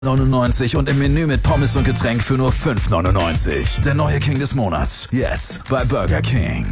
99 und im Menü mit Pommes und Getränk für nur 5,99. Der neue King des Monats. Jetzt bei Burger King.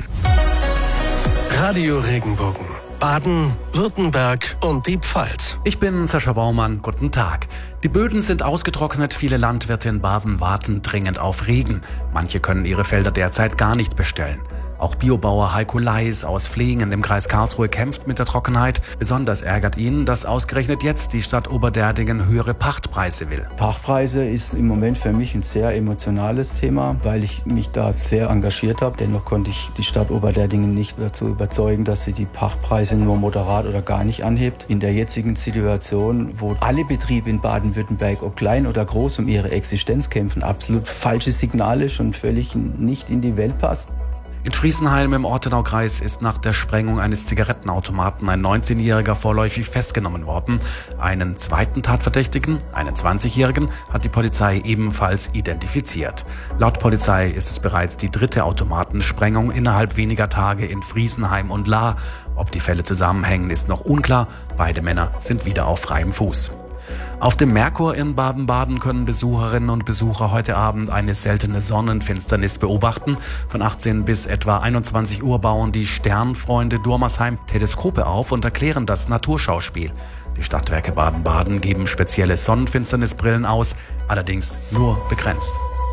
Radio Regenbogen. Baden, Württemberg und die Pfalz. Ich bin Sascha Baumann, guten Tag. Die Böden sind ausgetrocknet, viele Landwirte in Baden warten dringend auf Regen. Manche können ihre Felder derzeit gar nicht bestellen. Auch Biobauer Heiko Leis aus Flegen im Kreis Karlsruhe kämpft mit der Trockenheit. Besonders ärgert ihn, dass ausgerechnet jetzt die Stadt Oberderdingen höhere Pachtpreise will. Pachtpreise ist im Moment für mich ein sehr emotionales Thema, weil ich mich da sehr engagiert habe. Dennoch konnte ich die Stadt Oberderdingen nicht dazu überzeugen, dass sie die Pachtpreise nur moderat oder gar nicht anhebt. In der jetzigen Situation, wo alle Betriebe in Baden-Württemberg, ob klein oder groß, um ihre Existenz kämpfen, absolut falsches Signal ist und völlig nicht in die Welt passt. In Friesenheim im Ortenaukreis ist nach der Sprengung eines Zigarettenautomaten ein 19-Jähriger vorläufig festgenommen worden. Einen zweiten Tatverdächtigen, einen 20-Jährigen, hat die Polizei ebenfalls identifiziert. Laut Polizei ist es bereits die dritte Automatensprengung innerhalb weniger Tage in Friesenheim und Lahr. Ob die Fälle zusammenhängen, ist noch unklar. Beide Männer sind wieder auf freiem Fuß. Auf dem Merkur in Baden-Baden können Besucherinnen und Besucher heute Abend eine seltene Sonnenfinsternis beobachten. Von 18 bis etwa 21 Uhr bauen die Sternfreunde Durmersheim Teleskope auf und erklären das Naturschauspiel. Die Stadtwerke Baden-Baden geben spezielle Sonnenfinsternisbrillen aus, allerdings nur begrenzt.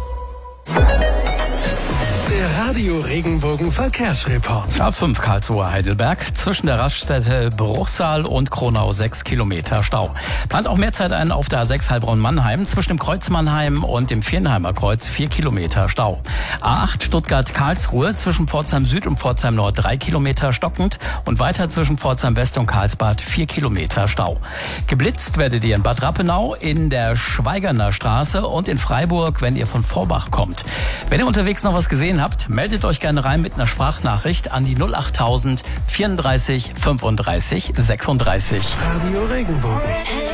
Der Radio Regenbogen Verkehrsreport. A5 Karlsruhe Heidelberg zwischen der Raststätte Bruchsal und Kronau 6 Kilometer Stau. Plant auch mehr Zeit ein auf der A6 Heilbronn-Mannheim zwischen dem Kreuz Mannheim und dem Viernheimer Kreuz 4 Kilometer Stau. A8 Stuttgart-Karlsruhe zwischen Pforzheim Süd und Pforzheim Nord 3 Kilometer stockend und weiter zwischen Pforzheim West und Karlsbad 4 Kilometer Stau. Geblitzt werdet ihr in Bad Rappenau, in der Schweigerner Straße und in Freiburg, wenn ihr von Vorbach kommt. Wenn ihr unterwegs noch was gesehen habt, meldet euch gerne rein mit einer Sprachnachricht an die 08000 34 35 36. Radio Regenbogen.